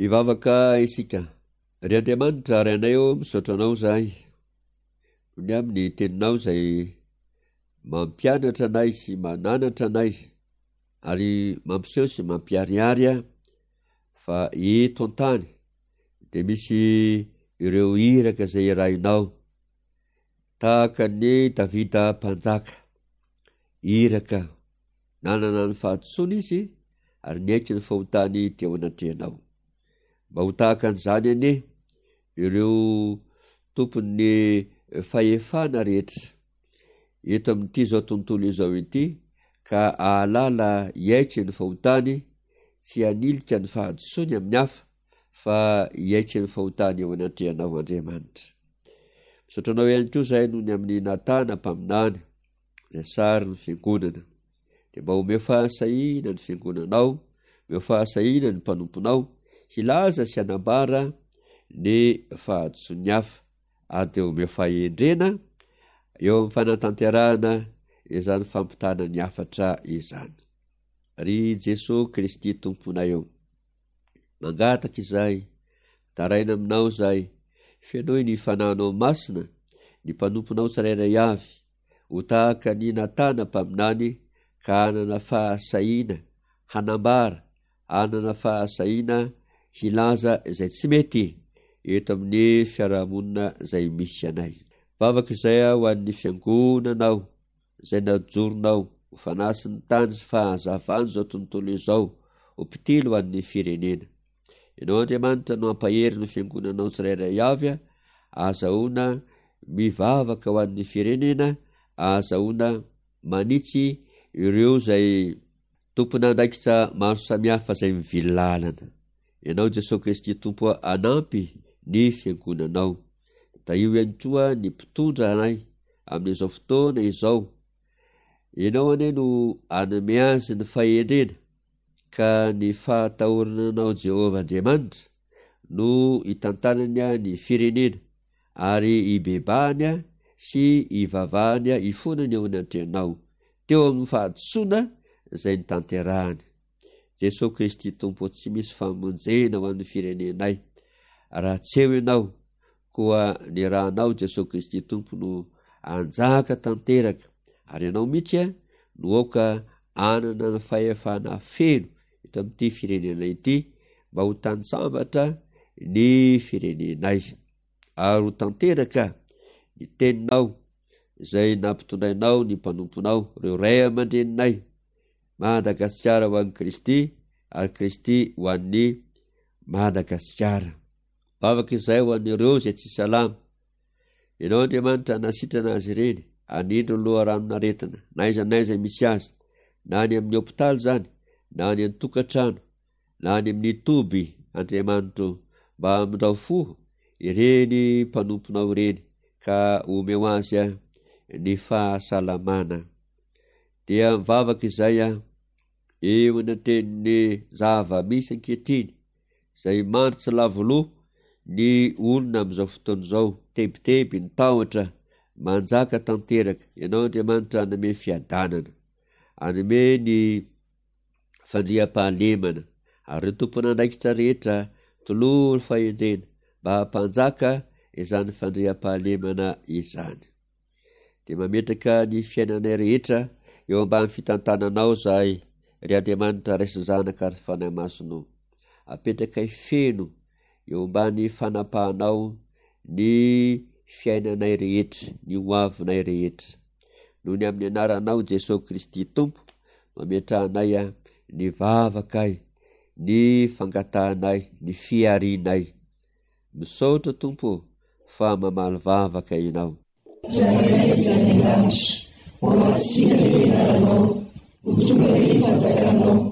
Ivavaka isika. Ry Andriamanitra ary anay eo misaotra anao zahay. Ny amin'ny teninao izay mampianatra anay sy mananatra anay ary mampiseho sy mampiariary fa eto an-tany dia misy ireo iraka izay irainao tahaka ny Davida mpanjaka. Iraka nanana ny fahatsoana izy ary niaiky ny fahotany teo anatrehanao. Mba ho tahaka an'izany anie ireo tompon'ny fahefana rehetra eto amin'ity zao tontolo izao ity, ka ahalala iaiky ny fahotany, tsy hanilika ny fahadisoany amin'ny hafa fa iaiky ny fahotany eo anatrehanao Andriamanitra. Misaotra anao ihany koa zahay noho ny amin'ny natana mpaminany izay sary ny fiangonana, dia mba omeo fahasahina ny fiangonanao, omeo fahasahina ny mpanomponao hilaza sy hanambara ny fahadisoany hafa ary dia omeo fahendrena eo amin'ny fanatanterahana izany fampitana ny hafatra izany. Ry Jesosy Kristy tomponay eo, mangataka izay, taraina aminao izay, fenoy ny fananao masina, ny mpanomponao tsirairay avy, ho tahaka ny natana mpaminany, ka hanana fahasahina, hanambara, hanana fahasahina, hilaza izay tsy mety eto amin'ny fiarahamonina izay misy anay. Vavaka izay ho an'ny fiangonanao izay najoronao ho fanasy ny tany sy fahazavany zao tontolo izao, ho mpitily ho an'ny firenena. Ianao Andriamanitra no ampahery ny fiangonanao tsirairay avy, azahoana mivavaka ho an'ny firenena, azahoana manitsy ireo izay tompon'andraikitra maro samihafa izay mivily lalana. Ianao Jesosy Kristy tompo anampy ny fiangonanao. Da io ihany koa ny mpitondra anay amin'izao fotoana izao. Ianao anie no anome azy ny fahendrena, ka ny fahatahorananao Jehovah Andriamanitra no hitantanany ny firenena ary hibebahany sy hivavahany hifonany eo anatrehanao teo amin'ny fahadisoana izay nitanterahany. Jesosy Kristy tompo, tsy misy famonjena ho amin'ny firenenay raha tsy eo ianao, koa ny rahanao Jesosy Kristy tompo no anjaka tanteraka, ary ianao mihitsy no aoka anana ny fahefana feno eto amin'ity firenena ity, mba ho tany sambatra ny firenenay ary ho tanteraka ny teninao izay nampitondrainao ny mpanomponao, ireo ray aman-dreninay. Madagasikara ho an'i Kristy ary Kristy ho an'ny Madagasikara. Vavaka izay ho an'ireo izay tsy salama. Ianao Andriamanitra nasitrana azy ireny, anindro ny loha ranon'aretina, naiza misy azy, na any amin'ny hôpitaly zany, na any amin'ny tokantrano, na any amin'ny toby. Andriamanitra, mba amindrao fo ireny mpanomponao ireny, ka omeo azy ny fahasalamana. Dia mivavaka izay eo anaten'ny zava-misy ankehitriny izay mandry lavoloha ny olona amin'izao fotoana izao, tebiteby ny tahotra, manjaka tanteraka. Ianao Andriamanitra anome fiadanana, anome ny fandriam-pahalemana, ary ny tompon'andraikitra rehetra toloha ny fahendrena mba hampanjaka izany fandriam-pahalemana izany. Dia mametraka ny fiainanay rehetra eo ambany fitantananao zahay, ry Andriamanitra raisy zanaka ary fanahy masonao, apetraka feno eo ambany fanampahanao ny fiainanay rehetra, ny hoavinay rehetra. Noho ny amin'ny anaranao Jesosy Kristy tompo, mametrahanay ny vavakay, ny fangatahanay, ny fiarinay. Misaotra tompo fa mamaly vavaka ianao. Ho masina ny anaranao, ho tonga ny fanjakanao.